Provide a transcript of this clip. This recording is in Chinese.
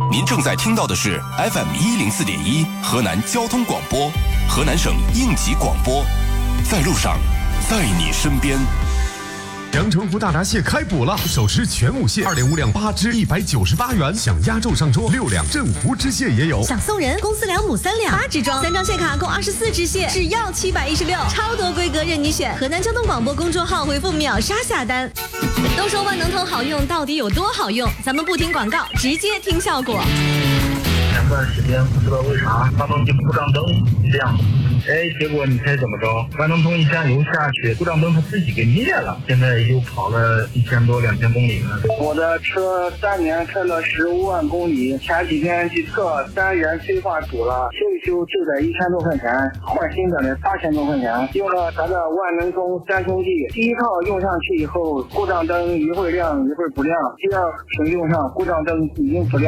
您正在听到的是 FM104.1河南交通广播，河南省应急广播，在路上，在你身边。 阳澄湖大闸蟹开捕了，手持全母蟹2.5两8只198元，想压轴上桌6两镇湖知蟹也有， 想送人公司2母3两8只装，3张蟹卡共24只蟹，只要716，超多规格任你选。河南交通广播公众号回复秒杀下单。都说万能通好用，到底有多好用？咱们不听广告，直接听效果。 前段时间不知道为啥发动机故障灯亮，结果你猜怎么着？万能通一加油下去，故障灯它自己给灭了，现在又跑了1000多2000公里了。 我的车3年开了15万公里，前几天去测3元催化堵了，修一修就得1000多块钱，换新的得8000多块钱。用了咱的万能通3兄弟，第一套用上去以后，故障灯一会儿亮一会儿不亮，第二瓶用上故障灯已经不亮。